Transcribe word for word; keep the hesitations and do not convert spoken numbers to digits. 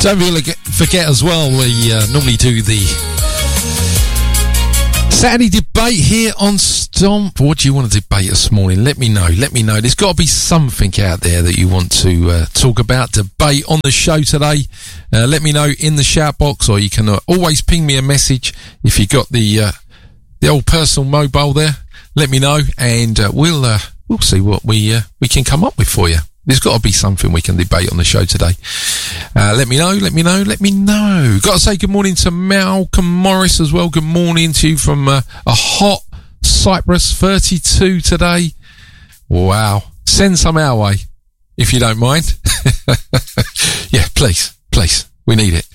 Don't forget as well, we uh, normally do the Saturday debate here on Stomp. What do you want to debate this morning? Let me know. Let me know. There's got to be something out there that you want to uh, talk about, debate on the show today. Uh, let me know in the shout box, or you can uh, always ping me a message if you got the uh, the old personal mobile there. Let me know, and uh, we'll uh, we'll see what we uh, we can come up with for you. There's got to be something we can debate on the show today. Uh, let me know, let me know, let me know. Got to say good morning to Malcolm Morris as well. Good morning to you from uh, a hot Cyprus, thirty-two today. Wow. Send some our way, if you don't mind. Yeah, please, please. We need it.